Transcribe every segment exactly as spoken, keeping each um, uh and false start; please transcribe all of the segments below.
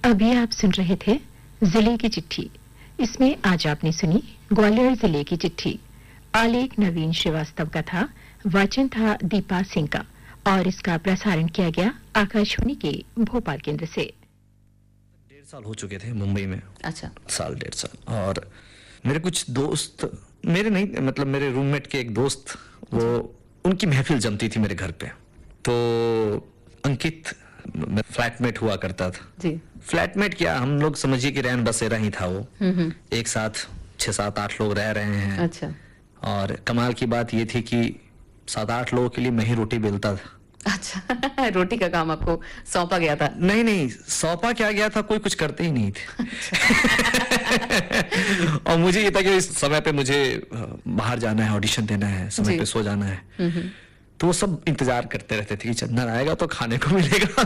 अभी आप सुन रहे थे जिले की चिट्ठी। इसमें आज आपने सुनी ग्वालियर जिले की चिट्ठी। आलेख नवीन श्रीवास्तव का था, वाचन था दीपा सिंह का, और इसका प्रसारण किया गया आकाशवाणी के भोपाल केंद्र से। डेढ़ साल हो चुके थे मुंबई में। अच्छा। साल डेढ़ साल। और मेरे कुछ दोस्त, मेरे नहीं मतलब मेरे रूममेट के एक दोस्त, वो उनकी महफिल जमती थी मेरे घर पे। तो अंकित फ्लैटमेट हुआ करता था जी। फ्लैटमेट क्या, हम लोग समझिए कि रैन बसेरा ही था वो। एक साथ छह सात आठ लोग रह रहे हैं। अच्छा। और कमाल की बात ये थी कि सात आठ लोगों के लिए मैं ही रोटी बेलता था। अच्छा। रोटी का काम आपको सौंपा गया था? नहीं नहीं, सौंपा क्या गया था, कोई कुछ करते ही नहीं थे। और मुझे ये था कि इस समय पे मुझे बाहर जाना है, ऑडिशन देना है, समय पे सो जाना है। तो वो सब इंतजार करते रहते थे कि चंदन आएगा तो खाने को मिलेगा।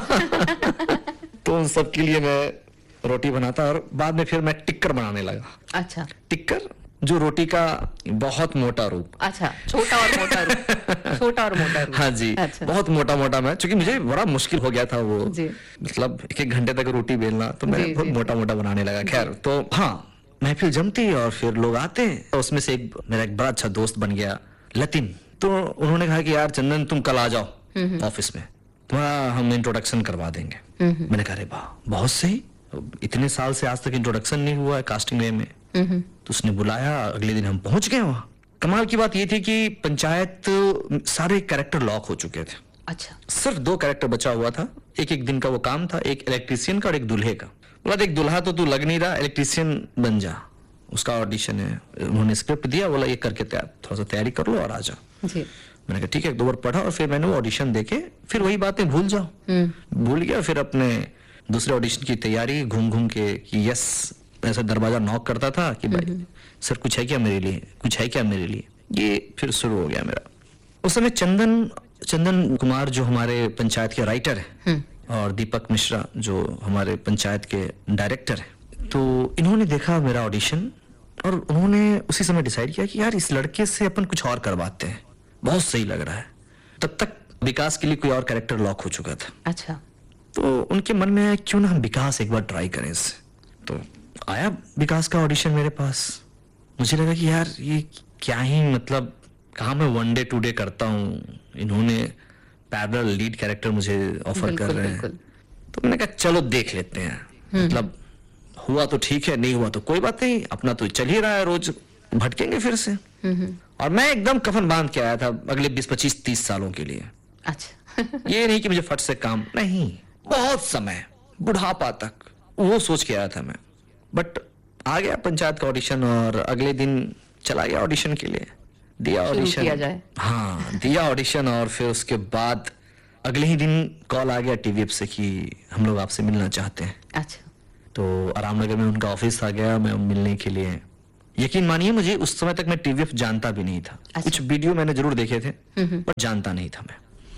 तो उन सब के लिए मैं रोटी बनाता, और बाद में फिर मैं टिक्कर बनाने लगा। अच्छा। टिक्कर जो रोटी का बहुत मोटा रूप। अच्छा, छोटा और मोटा रूप। छोटा और मोटा रूप। हाँ जी। अच्छा। बहुत मोटा मोटा मैं, क्योंकि मुझे बड़ा मुश्किल हो गया था वो जी। मतलब एक एक घंटे तक रोटी बेलना, तो मैं जी, बहुत जी, मोटा मोटा बनाने लगा। खैर, तो हाँ, महफिल जमती और फिर लोग आते हैं। तो उसमें से एक मेरा एक बड़ा अच्छा दोस्त बन गया, लतिन। तो उन्होंने कहा कि यार चंदन तुम कल आ जाओ ऑफिस में, तुम्हारा हम इंट्रोडक्शन करवा देंगे। मैंने कहा अरे वाह, बहुत सही, इतने साल से आज तक इंट्रोडक्शन नहीं हुआ है कास्टिंग वे में। तो उसने बुलाया, अगले दिन हम पहुंच गए वहां। कमाल की बात ये थी कि पंचायत सारे कैरेक्टर लॉक हो चुके थे। अच्छा। सिर्फ दो कैरेक्टर बचा हुआ था। एक एक दिन का वो काम था, एक इलेक्ट्रीशियन का और एक दूल्हे का। बोला देख दुल्हा तो तू लग नहीं रहा, इलेक्ट्रीशियन बन जा, उसका ऑडिशन है। उन्होंने स्क्रिप्ट दिया, बोला ये करके तैयार, थोड़ा सा तैयारी कर लो और आ जा। जी। मैंने कहा ठीक है, दो बार पढ़ा और फिर मैंने वो ऑडिशन देके फिर वही बातें भूल जाओ, भूल गया। फिर अपने दूसरे ऑडिशन की तैयारी घूम घूम के कि यस, ऐसा दरवाजा नॉक करता था कि भाई सर कुछ है क्या मेरे लिए, कुछ है क्या मेरे लिए। ये फिर शुरू हो गया मेरा। उस समय चंदन चंदन कुमार जो हमारे पंचायत के राइटर है, और दीपक मिश्रा जो हमारे पंचायत के डायरेक्टर है, तो इन्होंने देखा मेरा ऑडिशन और उन्होंने उसी समय डिसाइड किया कि यार इस लड़के से अपन कुछ और करवाते हैं, बहुत सही लग रहा है। तब तक विकास के लिए कोई और कैरेक्टर लॉक हो चुका था। अच्छा। तो उनके मन में आया क्यों ना हम विकास एक बार ट्राई करें इससे। तो आया विकास का ऑडिशन मेरे पास। मुझे लगा कि यार ये क्या ही मतलब, कहाँ मैं वन डे टू डे करता हूँ, इन्होंने पैरेलल लीड कैरेक्टर मुझे ऑफर कर रहे हैं। तो मैंने कहा चलो देख लेते हैं, मतलब हुआ तो ठीक है, नहीं हुआ तो कोई बात नहीं, अपना तो चल ही रहा है, रोज भटकेंगे फिर से। और मैं एकदम कफन बांध के आया था अगले बीस पच्चीस तीस सालों के लिए। अच्छा। ये नहीं कि मुझे फट से काम, नहीं, बहुत समय, बुढ़ापा तक, वो सोच के आया था मैं। बट आ गया पंचायत का ऑडिशन और अगले दिन चला गया ऑडिशन के लिए, दिया ऑडिशन। हाँ, दिया ऑडिशन और फिर उसके बाद अगले ही दिन कॉल आ गया टीवीएफ से कि हम लोग आपसे मिलना चाहते हैं। अच्छा। तो आरामनगर में उनका ऑफिस आ गया मैं मिलने के लिए। यकीन मानिए मुझे उस समय तक मैं टीवीएफ जानता भी नहीं था। अच्छा। कुछ वीडियो मैंने जरूर देखे थे पर जानता नहीं था मैं।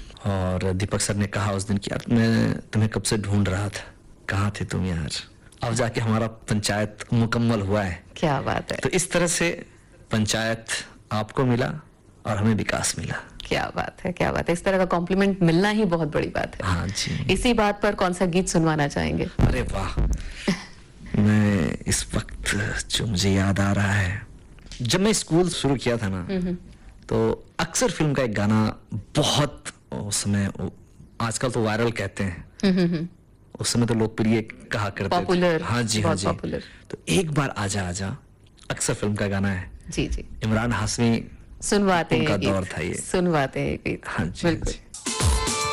और दीपक सर ने कहा उस दिन कि यार मैं तुम्हें कब से ढूंढ रहा था, कहाँ थे तुम यार, अब जाके हमारा पंचायत मुकम्मल हुआ है। क्या बात है। तो इस तरह से पंचायत आपको मिला और हमें विकास मिला। क्या बात है, क्या बात है। इस तरह का कॉम्प्लीमेंट मिलना ही बहुत बड़ी बात है। हाँ जी। इसी बात पर कौन सा गीत सुनवाना चाहेंगे? अरे वाह, मैं इस वक्त जो मुझे याद आ रहा है, जब मैं स्कूल शुरू किया था ना, तो अक्सर फिल्म का एक गाना बहुत उस समय, आजकल तो वायरल कहते हैं, उस समय तो लोकप्रिय कहा करते थे। पॉपुलर। हाँ जी, हाँ जी। पॉपुलर। तो एक बार आजा आजा अक्सर फिल्म का गाना है। जी जी। इमरान हाशमी सुनवाते उनका हैं दौर था ये। सुनवाते हैं गीत। हाँ जी, हाँ जी।